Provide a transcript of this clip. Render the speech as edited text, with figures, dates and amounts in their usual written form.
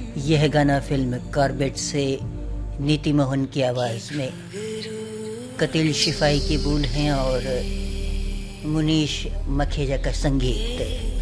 यह गाना film Corbett से नीति मोहन की आवाज़ में कतिल शिफाई की बूल हैं और मुनीश मखेजा का संगीत।